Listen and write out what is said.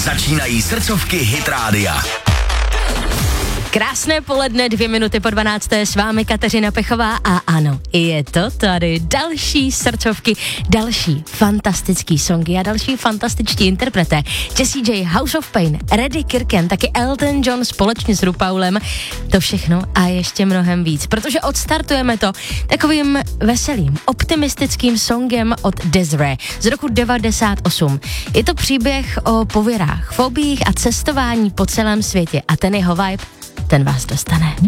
Začínají srdcovky Hit Rádia. Krásné poledne, 2:02 s vámi Kateřina Pechová a ano, je to tady další srdcovky, další fantastický songy a další fantastičtí interpreté. Jessie J, House of Pain, Reddy Kirken, taky Elton John společně s RuPaulem, to všechno a ještě mnohem víc, protože odstartujeme to takovým veselým, optimistickým songem od Des'ree z roku 98. Je to příběh o pověrách, fobiích a cestování po celém světě a ten jeho vibe, ten vás dostane.